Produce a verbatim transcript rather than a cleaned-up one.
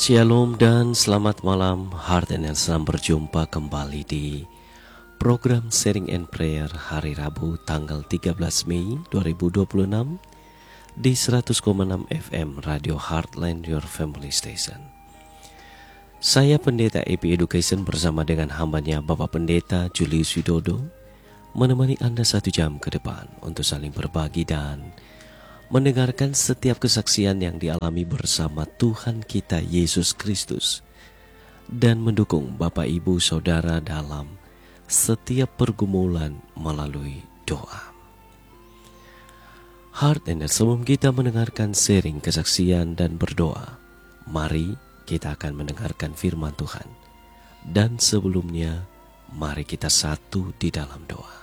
Shalom dan selamat malam. Heart and Senang berjumpa kembali di program Sharing and Prayer hari Rabu tanggal tiga belas Mei dua ribu dua puluh enam di seratus koma enam F M Radio Heartland Your Family Station. Saya Pendeta E P Education bersama dengan hambanya Bapak Pendeta Julius Widodo menemani Anda satu jam ke depan untuk saling berbagi dan mendengarkan setiap kesaksian yang dialami bersama Tuhan kita Yesus Kristus dan mendukung Bapak Ibu Saudara dalam setiap pergumulan melalui doa. Heart and sebelum kita mendengarkan sharing kesaksian dan berdoa, mari kita akan mendengarkan firman Tuhan. Dan sebelumnya, mari kita satu di dalam doa.